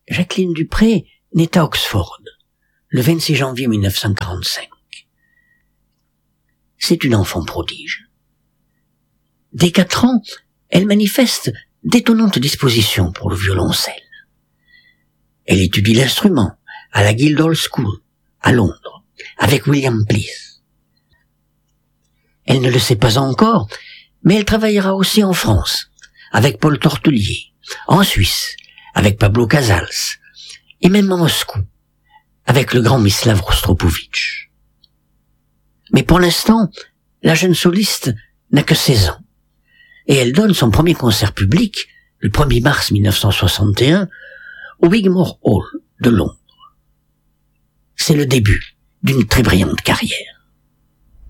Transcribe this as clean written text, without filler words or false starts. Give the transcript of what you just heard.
Jacqueline Dupré naît à Oxford, le 26 janvier 1945. C'est une enfant prodige. Dès 4 ans, elle manifeste d'étonnantes dispositions pour le violoncelle. Elle étudie l'instrument à la Guildhall School, à Londres, avec William Bliss. Elle ne le sait pas encore, mais elle travaillera aussi en France, avec Paul Tortelier, en Suisse, avec Pablo Casals, et même à Moscou, avec le grand Mislav Rostropovitch. Mais pour l'instant, la jeune soliste n'a que 16 ans, et elle donne son premier concert public, le 1er mars 1961, au Wigmore Hall de Londres. C'est le début d'une très brillante carrière.